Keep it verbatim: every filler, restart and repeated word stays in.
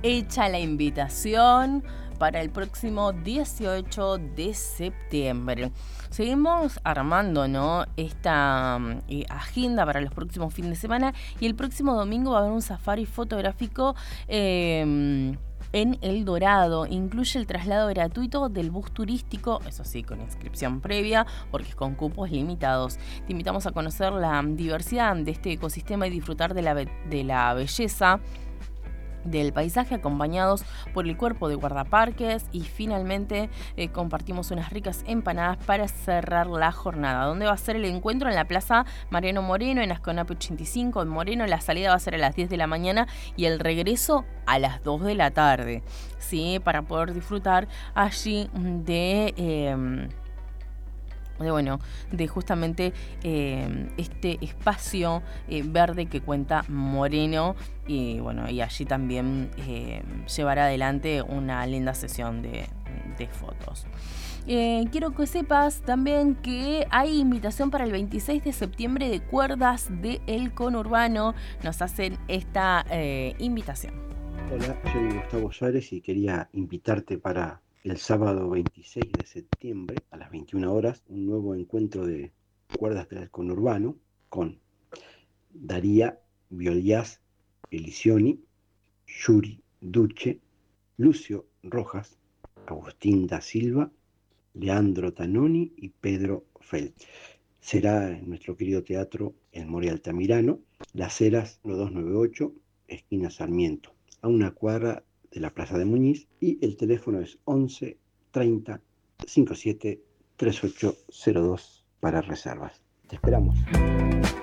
hecha la invitación para el próximo dieciocho de septiembre. Seguimos armando, ¿no?, esta eh, agenda para los próximos fines de semana, y el próximo domingo va a haber un safari fotográfico eh, en El Dorado. Incluye el traslado gratuito del bus turístico, eso sí, con inscripción previa, porque es con cupos limitados. Te invitamos a conocer la diversidad de este ecosistema y disfrutar de la, be- de la belleza del paisaje, acompañados por el cuerpo de guardaparques, y finalmente eh, compartimos unas ricas empanadas para cerrar la jornada. ¿Dónde va a ser el encuentro? En la Plaza Mariano Moreno, en Asconape ochenta y cinco, en Moreno. La salida va a ser a las diez de la mañana y el regreso a las dos de la tarde, ¿sí? Para poder disfrutar allí de... Eh, de bueno, de justamente eh, este espacio eh, verde que cuenta Moreno, y bueno, y allí también eh, llevará adelante una linda sesión de, de fotos. Eh, quiero que sepas también que hay invitación para el veintiséis de septiembre de Cuerdas de El Conurbano. Nos hacen esta eh, invitación. Hola, soy Gustavo Suárez y quería invitarte para el sábado veintiséis de septiembre a las veintiuna horas, un nuevo encuentro de Cuerdas del Conurbano con Daría Biolías Elisioni, Yuri Duche, Lucio Rojas, Agustín da Silva, Leandro Tanoni y Pedro Felt. Será en nuestro querido teatro El More Altamirano, Las Heras doscientos noventa y ocho, esquina Sarmiento, a una cuadra de la Plaza de Muñiz, y el teléfono es once treinta cincuenta y siete treinta y ocho cero dos para reservas. Te esperamos.